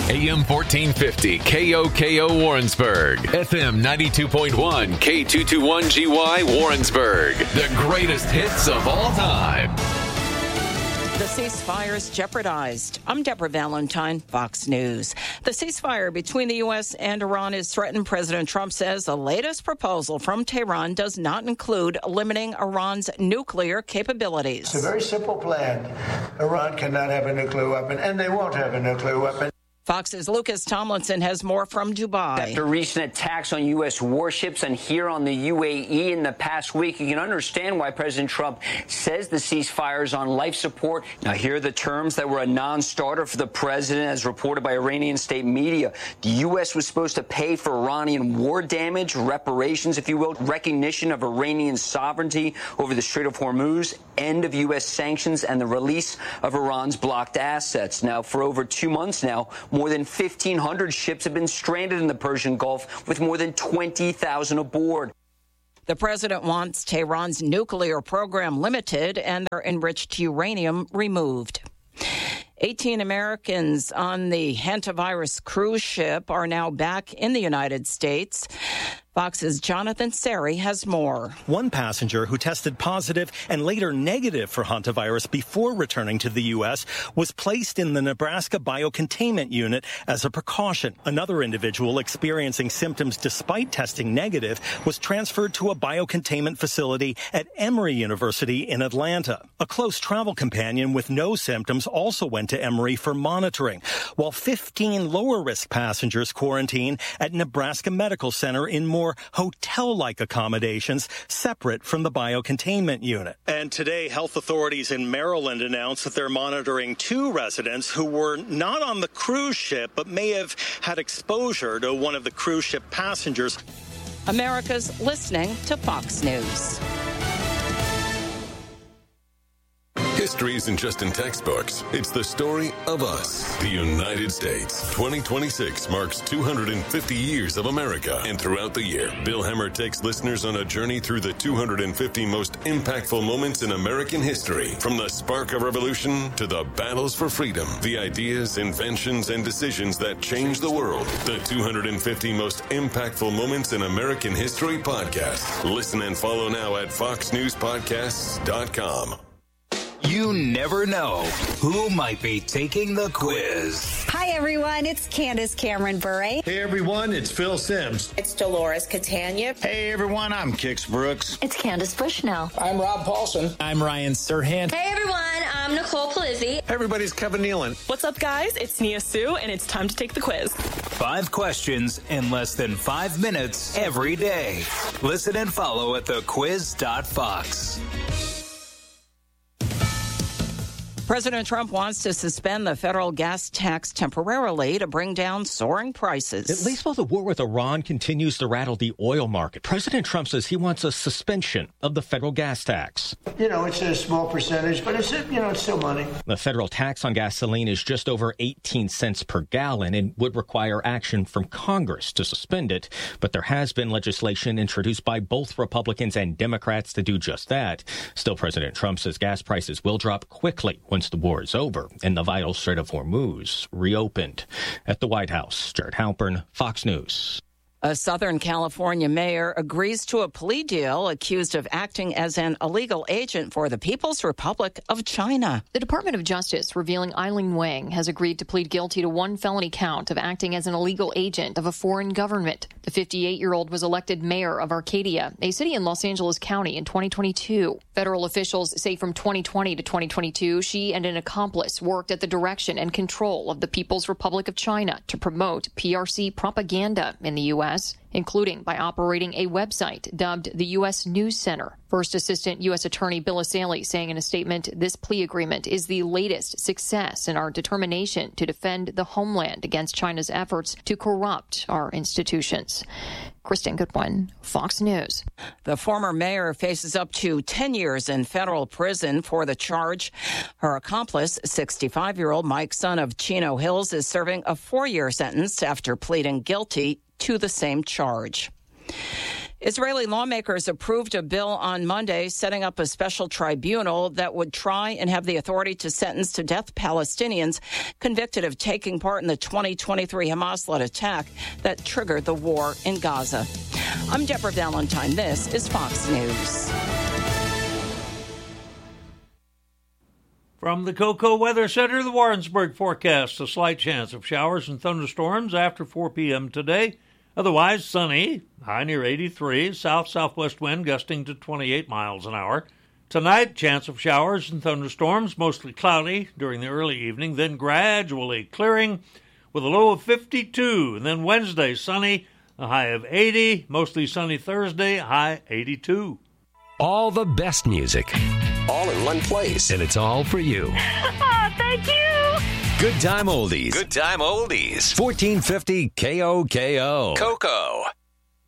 AM 1450 KOKO Warrensburg, FM 92.1 K221GY Warrensburg. The greatest hits of all time. The ceasefire's jeopardized. I'm Deborah Valentine, Fox News. The ceasefire between the U.S. and Iran is threatened. President Trump says the latest proposal from Tehran does not include limiting Iran's nuclear capabilities. It's a very simple plan. Iran cannot have a nuclear weapon, and they won't have a nuclear weapon. Fox's Lucas Tomlinson has more from Dubai. After recent attacks on U.S. warships and here on the UAE in the past week, you can understand why President Trump says the ceasefire is on life support. Now, here are the terms that were a non-starter for the president, as reported by Iranian state media. The U.S. was supposed to pay for Iranian war damage, reparations, if you will, recognition of Iranian sovereignty over the Strait of Hormuz, end of U.S. sanctions, and the release of Iran's blocked assets. Now, for over 2 months now, more than 1,500 ships have been stranded in the Persian Gulf with more than 20,000 aboard. The president wants Tehran's nuclear program limited and their enriched uranium removed. 18 Americans on the hantavirus cruise ship are now back in the United States. Fox's Jonathan Seri has more. One passenger who tested positive and later negative for hantavirus before returning to the U.S. was placed in the Nebraska biocontainment unit as a precaution. Another individual experiencing symptoms despite testing negative was transferred to a biocontainment facility at Emory University in Atlanta. A close travel companion with no symptoms also went to Emory for monitoring, while 15 lower-risk passengers quarantined at Nebraska Medical Center in more hotel-like accommodations separate from the biocontainment unit. And today, health authorities in Maryland announced that they're monitoring 2 residents who were not on the cruise ship but may have had exposure to one of the cruise ship passengers. America's listening to Fox News. History isn't just in textbooks. It's the story of us, the United States. 2026 marks 250 years of America. And throughout the year, Bill Hemmer takes listeners on a journey through the 250 most impactful moments in American history. From the spark of revolution to the battles for freedom, the ideas, inventions, and decisions that changed the world. The 250 most impactful moments in American history podcast. Listen and follow now at foxnewspodcasts.com. You never know who might be taking the quiz. Hi, everyone. It's Candace Cameron Bure. Hey, everyone. It's Phil Sims. It's Dolores Catania. Hey, everyone. I'm Kix Brooks. It's Candace Bushnell. I'm Rob Paulson. I'm Ryan Serhant. Hey, everyone. I'm Nicole Polizzi. Hey, everybody. It's Kevin Nealon. What's up, guys? It's Nia Sue, and it's time to take the quiz. 5 questions in less than 5 minutes every day. Listen and follow at thequiz.fox. President Trump wants to suspend the federal gas tax temporarily to bring down soaring prices. At least while the war with Iran continues to rattle the oil market, President Trump says he wants a suspension of the federal gas tax. You know, it's a small percentage, but it's still money. The federal tax on gasoline is just over 18 cents per gallon and would require action from Congress to suspend it. But there has been legislation introduced by both Republicans and Democrats to do just that. Still, President Trump says gas prices will drop quickly once the war is over and the vital Strait of Hormuz reopened. At the White House, Jared Halpern, Fox News. A Southern California mayor agrees to a plea deal accused of acting as an illegal agent for the People's Republic of China. The Department of Justice, revealing Eileen Wang, has agreed to plead guilty to 1 felony count of acting as an illegal agent of a foreign government. The 58-year-old was elected mayor of Arcadia, a city in Los Angeles County, in 2022. Federal officials say from 2020 to 2022, she and an accomplice worked at the direction and control of the People's Republic of China to promote PRC propaganda in the U.S., including by operating a website dubbed the U.S. News Center. First Assistant U.S. Attorney Bill Asaley saying in a statement, this plea agreement is the latest success in our determination to defend the homeland against China's efforts to corrupt our institutions. Kristen Goodwin, Fox News. The former mayor faces up to 10 years in federal prison for the charge. Her accomplice, 65-year-old Mike Son of Chino Hills, is serving a 4-year sentence after pleading guilty to the same charge. Israeli lawmakers approved a bill on Monday setting up a special tribunal that would try and have the authority to sentence to death Palestinians convicted of taking part in the 2023 Hamas-led attack that triggered the war in Gaza. I'm Deborah Valentine. This is Fox News. From the Cocoa Weather Center, the Warrensburg forecast: a slight chance of showers and thunderstorms after 4 p.m. today. Otherwise sunny, high near 83, south-southwest wind gusting to 28 miles an hour. Tonight, chance of showers and thunderstorms, mostly cloudy during the early evening, then gradually clearing with a low of 52. And then Wednesday, sunny, a high of 80, mostly sunny Thursday, high 82. All the best music, all in one place, and it's all for you. Thank you. Good Time Oldies. Good Time Oldies. 1450 KOKO. Cocoa.